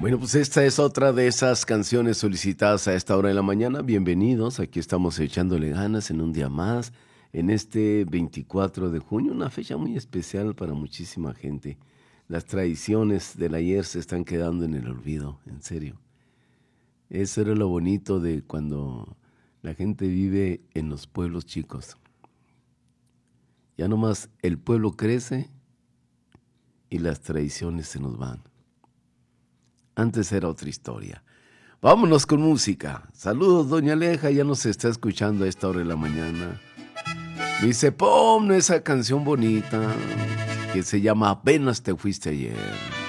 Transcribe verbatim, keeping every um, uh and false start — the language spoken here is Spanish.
Bueno, pues esta es otra de esas canciones solicitadas a esta hora de la mañana. Bienvenidos, aquí estamos echándole ganas en un día más, en este veinticuatro de junio, una fecha muy especial para muchísima gente. Las tradiciones del ayer se están quedando en el olvido, en serio. Eso era lo bonito de cuando la gente vive en los pueblos chicos. Ya nomás el pueblo crece y las tradiciones se nos van. Antes era otra historia. Vámonos con música. Saludos, doña Aleja, ya nos está escuchando a esta hora de la mañana. Dice, pon esa canción bonita que se llama Apenas te fuiste ayer.